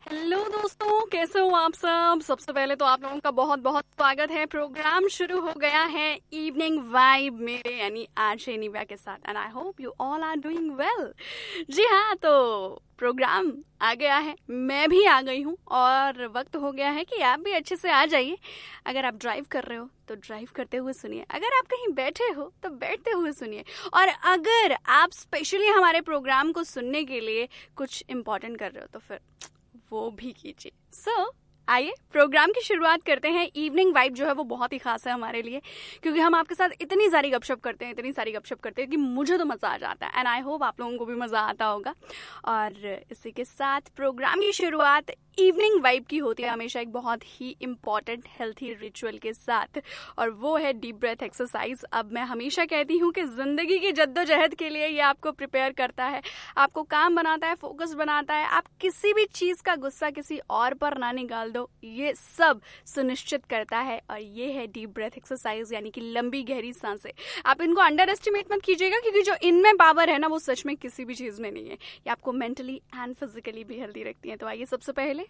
Hello दोस्तों, कैसे हो आप सब। सबसे पहले तो आप लोगों का बहुत बहुत स्वागत है। प्रोग्राम शुरू हो गया है इवनिंग वाइब मेरे यानी आरजे निव्या के साथ and I hope you all are doing well. जी हाँ, तो प्रोग्राम आ गया है, मैं भी आ गई हूँ और वक्त हो गया है कि आप भी अच्छे से आ जाइए। अगर आप ड्राइव कर रहे हो तो ड्राइव करते हुए सुनिए, अगर आप कहीं बैठे हो तो बैठते हुए सुनिए, और अगर आप स्पेशली हमारे प्रोग्राम को सुनने के लिए कुछ इम्पोर्टेंट कर रहे हो तो फिर वो भी कीजिए। सो आइए प्रोग्राम की शुरुआत करते हैं। इवनिंग वाइब जो है वो बहुत ही खास है हमारे लिए, क्योंकि हम आपके साथ इतनी सारी गपशप करते हैं कि मुझे तो मज़ा आ जाता है एंड आई होप आप लोगों को भी मज़ा आता होगा। और इसी के साथ प्रोग्राम की शुरुआत इवनिंग वाइब की होती है हमेशा एक बहुत ही इम्पॉर्टेंट हेल्थी रिचुअल के साथ, और वो है डीप ब्रेथ एक्सरसाइज। अब मैं हमेशा कहती हूँ कि जिंदगी की जद्दोजहद के लिए ये आपको प्रिपेयर करता है, आपको काम बनाता है, फोकस बनाता है, आप किसी भी चीज़ का गुस्सा किसी और पर ना निकाल दो, ये सब सुनिश्चित करता है। और ये है डीप ब्रेथ एक्सरसाइज यानी कि लंबी गहरी सांसें। आप इनको अंडर एस्टिमेट मत कीजिएगा, क्योंकि जो इनमें पावर है ना वो सच में किसी भी चीज़ में नहीं है। ये आपको मेंटली एंड फिजिकली भी हेल्दी रखती है। तो आइए सबसे पहले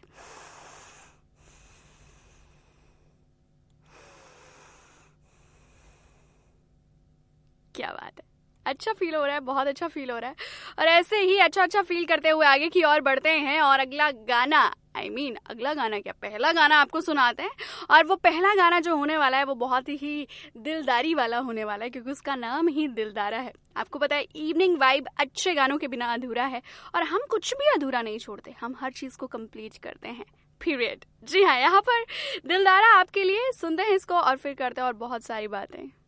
क्या बात है, अच्छा फील हो रहा है, बहुत अच्छा फील हो रहा है। और ऐसे ही अच्छा फील करते हुए आगे की ओर बढ़ते हैं और अगला गाना अगला गाना क्या, पहला गाना आपको सुनाते हैं। और वो पहला गाना जो होने वाला है वो बहुत ही दिलदारी वाला होने वाला है, क्योंकि उसका नाम ही दिलदारा है। आपको पता है इवनिंग वाइब अच्छे गानों के बिना अधूरा है, और हम कुछ भी अधूरा नहीं छोड़ते, हम हर चीज को कंप्लीट करते हैं, पीरियड। जी हाँ, यहाँ पर दिलदारा आपके लिए, सुनते हैं इसको और फिर करते हैं और बहुत सारी बातें।